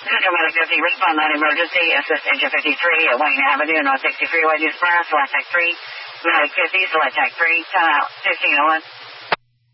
Central Medic 50, respond that emergency. Assist engine 53 at Wayne Avenue, North 60 Freeway, New Smyrna, select tech 3. Medic 50, select tech 3, 10 out, 1501.